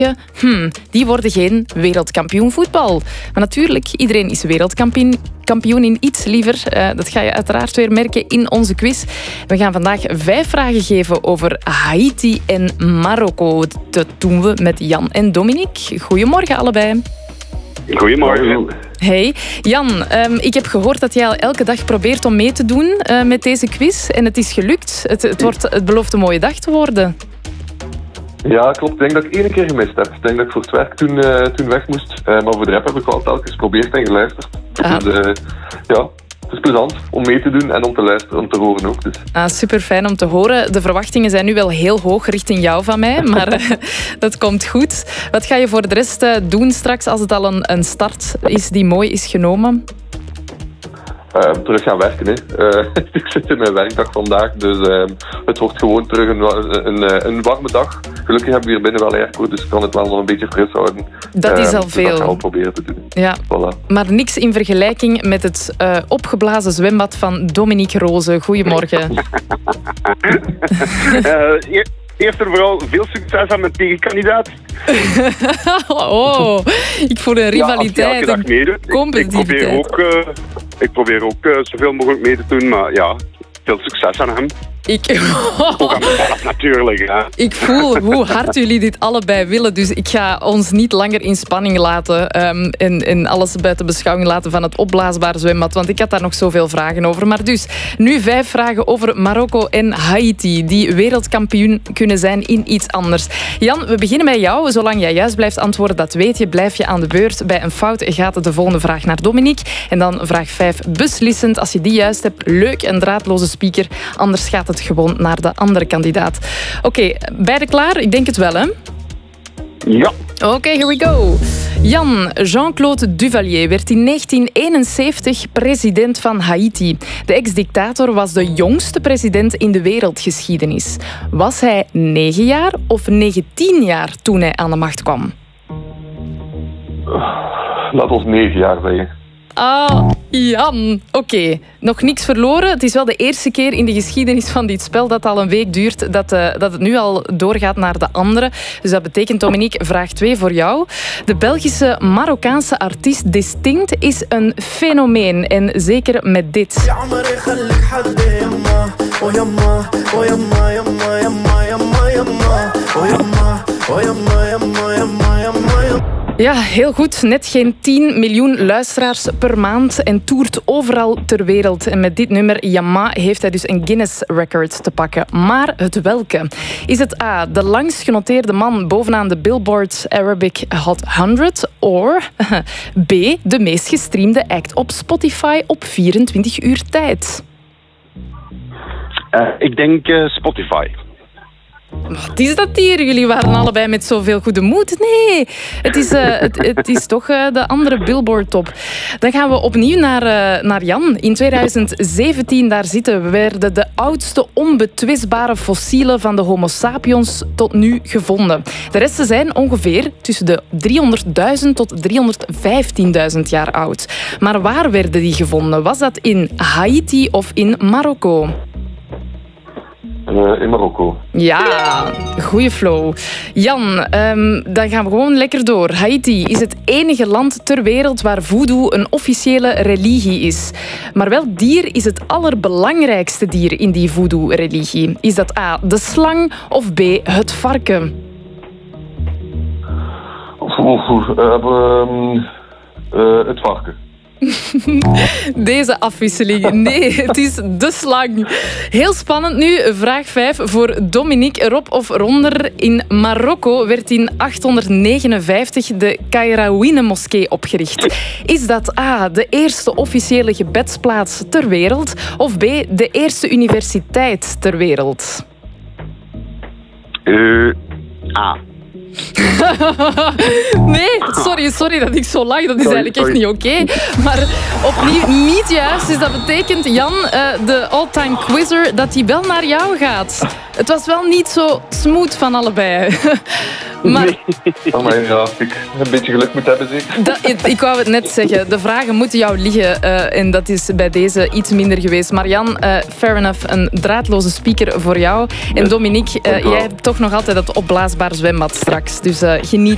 Die worden geen wereldkampioen voetbal. Maar natuurlijk, iedereen is wereldkampioen in iets liever. Dat ga je uiteraard weer merken in onze quiz. We gaan vandaag 5 vragen geven over Haiti en Marokko. Dat doen we met Jan en Dominique. Goedemorgen allebei. Goedemorgen. Hey, Jan, ik heb gehoord dat jij al elke dag probeert om mee te doen met deze quiz. En het is gelukt. Het belooft een mooie dag te worden. Ja, klopt. Ik denk dat ik 1 keer gemist heb. Ik denk dat ik voor het werk toen weg moest. Maar voor de rap heb ik wel telkens geprobeerd en geluisterd. Dus het is plezant om mee te doen en om te luisteren, om te horen ook. Dus. Super fijn om te horen. De verwachtingen zijn nu wel heel hoog richting jou van mij, maar dat komt goed. Wat ga je voor de rest doen straks als het al een start is die mooi is genomen? Terug gaan werken. Ik zit in mijn werkdag vandaag, dus het wordt gewoon terug een warme dag. Gelukkig hebben we hier binnen wel airco, dus ik kan het wel nog een beetje fris houden. Dat is al veel. Dat gaan we proberen te doen. Ja. Voilà. Maar niks in vergelijking met het opgeblazen zwembad van Dominique Roze. Goedemorgen. Eerst en vooral veel succes aan mijn tegenkandidaat. Ik voel een rivaliteit. Ja, meedoet. Competitiviteit. Ik probeer ook zoveel mogelijk mee te doen, maar ja, veel succes aan hem. Ook aan mezelf natuurlijk. Ja. Ik voel hoe hard jullie dit allebei willen, dus ik ga ons niet langer in spanning laten en alles buiten beschouwing laten van het opblaasbaar zwembad, want ik had daar nog zoveel vragen over. Maar dus, nu 5 vragen over Marokko en Haiti, die wereldkampioen kunnen zijn in iets anders. Jan, we beginnen bij jou. Zolang jij juist blijft antwoorden, dat weet je, blijf je aan de beurt. Bij een fout gaat de volgende vraag naar Dominique. En dan vraag 5 beslissend. Als je die juist hebt, leuk, een draadloze speaker. Anders gaat het gewoon naar de andere kandidaat. Oké, beide klaar? Ik denk het wel, hè? Ja. Oké, here we go. Jan, Jean-Claude Duvalier werd in 1971 president van Haiti. De ex-dictator was de jongste president in de wereldgeschiedenis. Was hij 9 jaar of 19 jaar toen hij aan de macht kwam? Laat ons 9 jaar zeggen. Jan. Oké, nog niks verloren. Het is wel de eerste keer in de geschiedenis van dit spel dat al een week duurt, dat het nu al doorgaat naar de andere. Dus dat betekent, Dominique, vraag 2 voor jou. De Belgische Marokkaanse artiest Distinct is een fenomeen. En zeker met dit. Ja, heel goed. Net geen 10 miljoen luisteraars per maand en toert overal ter wereld. En met dit nummer, Yama, heeft hij dus een Guinness Record te pakken. Maar het welke? Is het A, de langst genoteerde man bovenaan de Billboard Arabic Hot 100? Of B, de meest gestreamde act op Spotify op 24 uur tijd? Ik denk Spotify. Wat is dat hier? Jullie waren allebei met zoveel goede moed. Nee, het is toch de andere Billboard-top. Dan gaan we opnieuw naar Jan. In 2017, daar zitten we, werden de oudste onbetwistbare fossielen van de Homo sapiens tot nu gevonden. De resten zijn ongeveer tussen de 300.000 tot 315.000 jaar oud. Maar waar werden die gevonden? Was dat in Haiti of in Marokko? In Marokko. Ja, goeie flow. Jan, dan gaan we gewoon lekker door. Haiti is het enige land ter wereld waar voodoo een officiële religie is. Maar welk dier is het allerbelangrijkste dier in die voodoo-religie? Is dat A, de slang of B, het varken? Het varken. Deze afwisseling. Nee, het is de slang. Heel spannend nu. Vraag 5 voor Dominique. Rob of Ronder. In Marokko werd in 859 de Kairouine-moskee opgericht. Is dat A, de eerste officiële gebedsplaats ter wereld? Of B, de eerste universiteit ter wereld? A. Nee, sorry dat ik zo lach. Dat is eigenlijk echt niet oké. Maar opnieuw niet juist. Dus dat betekent, Jan, de all-time quizzer, dat hij wel naar jou gaat. Het was wel niet zo smooth van allebei. Maar ja, ik een beetje geluk moet hebben, zeker. Ik wou het net zeggen. De vragen moeten jou liggen. En dat is bij deze iets minder geweest. Maar Jan, fair enough, een draadloze speaker voor jou. En Dominique, jij hebt toch nog altijd dat opblaasbaar zwembad straks. Dus geniet